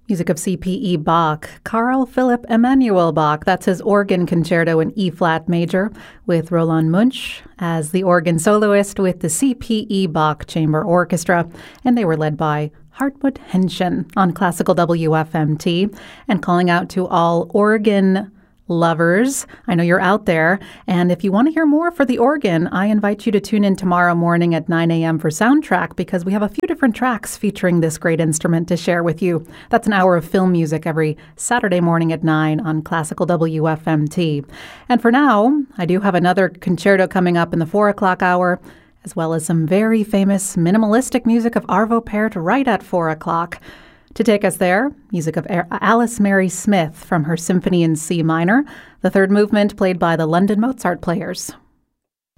Music of C.P.E. Bach, Carl Philipp Emanuel Bach. That's his organ concerto in E-flat major, with Roland Munch as the organ soloist with the C.P.E. Bach Chamber Orchestra, and they were led by Hartmut Henschen on Classical WFMT. And calling out to all organ lovers, I know you're out there, and if you want to hear more for the organ, I invite you to tune in tomorrow morning at 9 a.m. for Soundtrack, because we have a few different tracks featuring this great instrument to share with you. That's an hour of film music every Saturday morning at 9 on Classical WFMT. And for now, I do have another concerto coming up in the 4 o'clock hour, as well as some very famous minimalistic music of Arvo Pärt right at 4 o'clock. To take us there, music of Alice Mary Smith from her Symphony in C minor, the third movement played by the London Mozart Players.